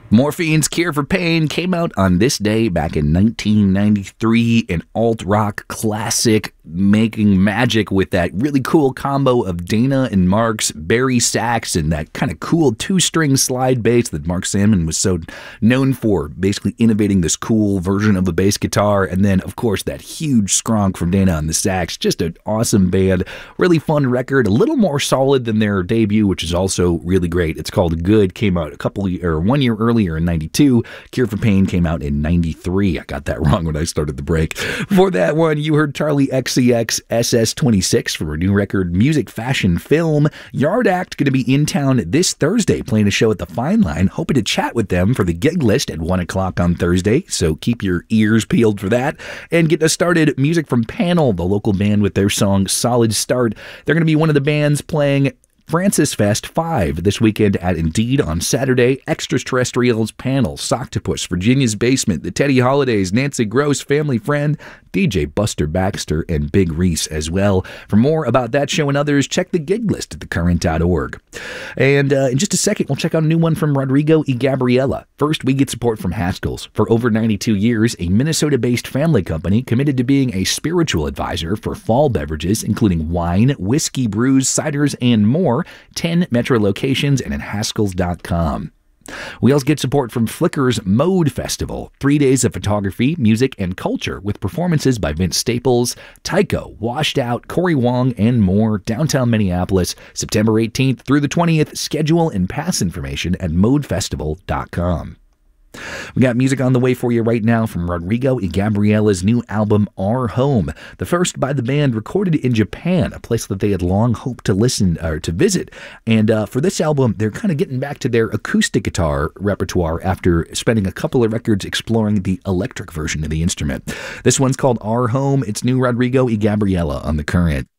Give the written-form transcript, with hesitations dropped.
Morphine's Cure for Pain came out on this day back in 1993, an alt-rock classic making magic with that really cool combo of Dana and Mark's Barry sax and that kind of cool two-string slide bass that Mark Sandman was so known for, basically innovating this cool version of a bass guitar, and then, of course, that huge skronk from Dana on the sax. Just an awesome band, really fun record, a little more solid than their debut, which is also really great. It's called Good, came out 1 year earlier in 92. Cure for Pain came out in 93. I got that wrong when I started the break. For that one, you heard Charlie XCX SS26 from her new record Music Fashion Film. Yard Act going to be in town this Thursday playing a show at the Fine Line. Hoping to chat with them for the gig list at 1 o'clock on Thursday, so keep your ears peeled for that. And get us started, music from Panel, the local band, with their song Solid Start. They're going to be one of the bands playing Francis Fest 5 this weekend at Indeed on Saturday. Extraterrestrials, Panel, Soctopus, Virginia's Basement, The Teddy Holidays, Nancy Gross, Family Friend, DJ Buster Baxter, and Big Reese as well. For more about that show and others, check the gig list at thecurrent.org. And in just a second, we'll check out a new one from Rodrigo y Gabriela. First, we get support from Haskell's. For over 92 years, a Minnesota-based family company committed to being a spiritual advisor for fall beverages, including wine, whiskey, brews, ciders, and more. 10 metro locations and at Haskells.com. We also get support from Flickr's Mode Festival, 3 days of photography, music, and culture with performances by Vince Staples, Tycho, Washed Out, Corey Wong, and more. Downtown Minneapolis, September 18th through the 20th. Schedule and pass information at modefestival.com. We got music on the way for you right now from Rodrigo y Gabriela's new album, Our Home, the first by the band recorded in Japan, a place that they had long hoped to visit. And for this album, they're kind of getting back to their acoustic guitar repertoire after spending a couple of records exploring the electric version of the instrument. This one's called Our Home. It's new Rodrigo y Gabriela on The Current.